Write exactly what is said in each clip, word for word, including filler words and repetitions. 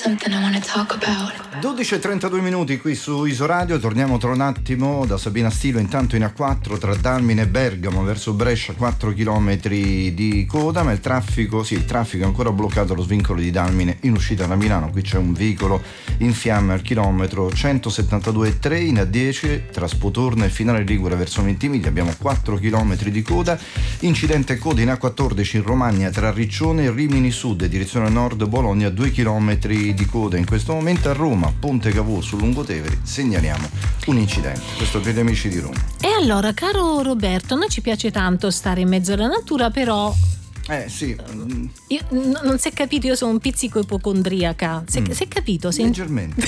something I want to talk about. dodici e trentadue minuti qui su Isoradio, torniamo tra un attimo da Sabina Stilo, intanto in A quattro tra Dalmine e Bergamo verso Brescia, quattro chilometri di coda, ma il traffico, sì, il traffico è ancora bloccato allo svincolo di Dalmine in uscita da Milano, qui c'è un veicolo in fiamme al chilometro centosettantadue e tre, in A dieci tra Spotorno e Finale Ligure verso Ventimiglia abbiamo quattro chilometri di coda, incidente coda in A quattordici in Romagna tra Riccione e Rimini Sud, direzione nord Bologna, due chilometri di coda in questo momento. A Roma Ponte Cavour sul Lungotevere segnaliamo un incidente, questo per gli amici di Roma. E allora, caro Roberto, a noi ci piace tanto stare in mezzo alla natura, però eh sì io, n- non si è capito, io sono un pizzico ipocondriaca, si è, mm. si è capito? Si... leggermente.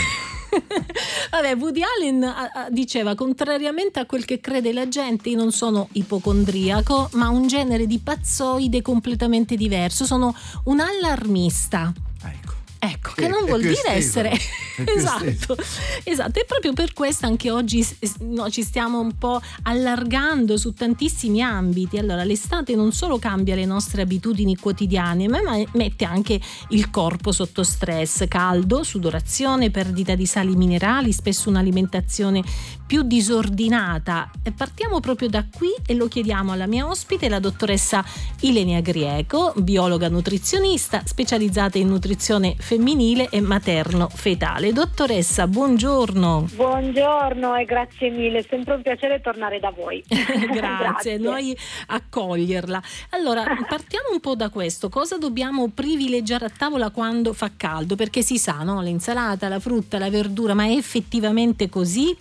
Vabbè, Woody Allen a, a, diceva: contrariamente a quel che crede la gente, io non sono ipocondriaco, ma un genere di pazzoide completamente diverso, sono un allarmista. Ecco. Ecco, Che che non vuol dire esteso, essere esatto, esteso. esatto, e proprio per questo anche oggi no, ci stiamo un po' allargando su tantissimi ambiti. Allora, l'estate non solo cambia le nostre abitudini quotidiane, ma mette anche il corpo sotto stress, caldo, sudorazione, perdita di sali minerali, spesso un'alimentazione più disordinata. E partiamo proprio da qui e lo chiediamo alla mia ospite, la dottoressa Ilenia Grieco, biologa nutrizionista specializzata in nutrizione femminile e materno-fetale. Dottoressa, buongiorno. Buongiorno e grazie mille, è sempre un piacere tornare da voi. Grazie, Grazie, noi accoglierla. Allora, partiamo un po' da questo. Cosa dobbiamo privilegiare a tavola quando fa caldo? Perché si sa, no? L'insalata, la frutta, la verdura, ma è effettivamente così?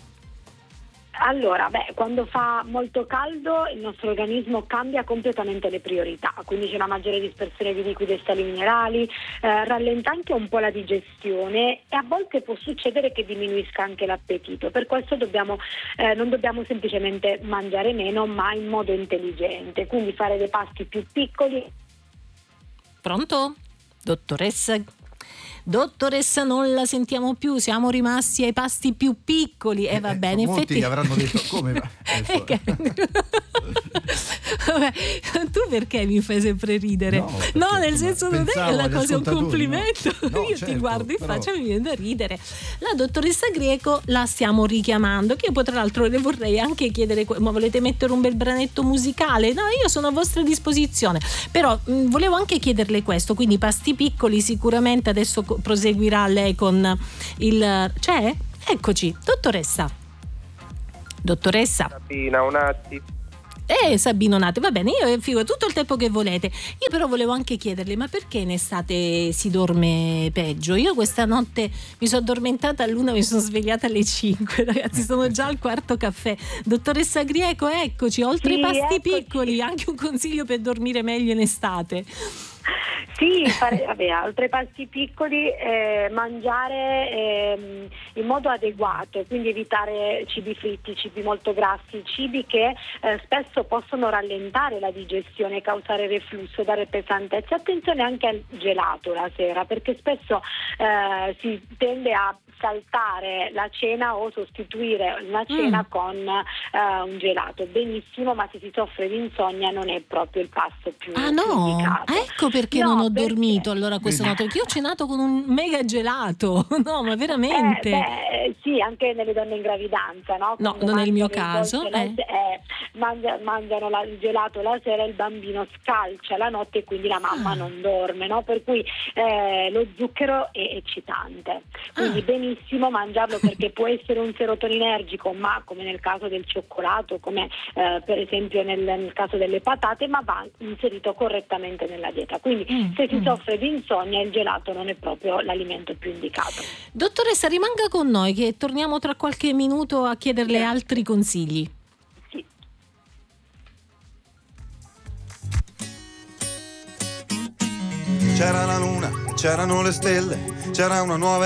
Allora, beh, quando fa molto caldo il nostro organismo cambia completamente le priorità, quindi c'è una maggiore dispersione di liquidi e sali minerali, eh, rallenta anche un po' la digestione e a volte può succedere che diminuisca anche l'appetito. Per questo dobbiamo, eh, non dobbiamo semplicemente mangiare meno, ma in modo intelligente, quindi fare dei pasti più piccoli. Pronto? Dottoressa? Dottoressa, non la sentiamo più, siamo rimasti ai pasti più piccoli e eh, va bene. Molti effetti... avranno detto come va. Vabbè, tu perché mi fai sempre ridere? No, no nel senso non è una cosa, è un complimento. No. No, io certo, ti guardo in però... faccia e mi viene da ridere. La dottoressa Grieco la stiamo richiamando, che io poi tra l'altro le vorrei anche chiedere, ma volete mettere un bel branetto musicale? No, io sono a vostra disposizione, però mh, volevo anche chiederle questo, quindi pasti piccoli sicuramente. Adesso proseguirà lei con il... c'è? Eccoci, dottoressa. Dottoressa Sabina Onati. Eh, Sabino Nate, va bene, io figo tutto il tempo che volete. Io però volevo anche chiederle, ma perché in estate si dorme peggio? Io questa notte mi sono addormentata all'una, mi sono svegliata alle cinque, ragazzi, sono già al quarto caffè. Dottoressa Grieco, eccoci, oltre ai Sì, pasti eccoci. piccoli, anche un consiglio per dormire meglio in estate. Sì, fare, vabbè, oltre ai pasti piccoli, eh, mangiare eh, in modo adeguato, quindi evitare cibi fritti, cibi molto grassi, cibi che eh, spesso possono rallentare la digestione, causare reflusso, dare pesantezza. Attenzione anche al gelato la sera, perché spesso eh, si tende a saltare la cena o sostituire una cena mm. con uh, un gelato. Benissimo, ma se si soffre di insonnia non è proprio il pasto più ah no, più indicato. Ecco perché no, non ho perché... dormito allora questa notte, perché io ho cenato con un mega gelato. No, ma veramente eh, beh, sì, anche nelle donne in gravidanza, no? No, Quando non è il mio mangiano caso dolce, eh. eh, mangia, mangiano la, il gelato la sera, il bambino scalcia la notte e quindi la mamma ah. non dorme, no? Per cui eh, lo zucchero è eccitante, quindi ah. benissimo mangiarlo perché può essere un serotoninergico, ma come nel caso del cioccolato, come eh, per esempio nel, nel caso delle patate, ma va inserito correttamente nella dieta. Quindi mm, se si mm. soffre di insonnia il gelato non è proprio l'alimento più indicato. Dottoressa, rimanga con noi che torniamo tra qualche minuto a chiederle altri consigli. Sì. C'era la luna, c'erano le stelle, c'era una nuova